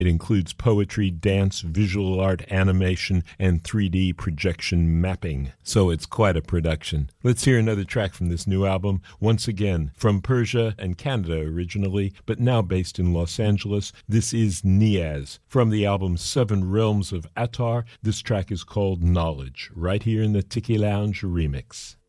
It includes poetry, dance, visual art, animation, and 3D projection mapping. So it's quite a production. Let's hear another track from this new album. Once again, from Persia and Canada originally, but now based in Los Angeles. This is Niaz. From the album Seven Realms of Attar, this track is called Knowledge, right here in the Tiki Lounge remix.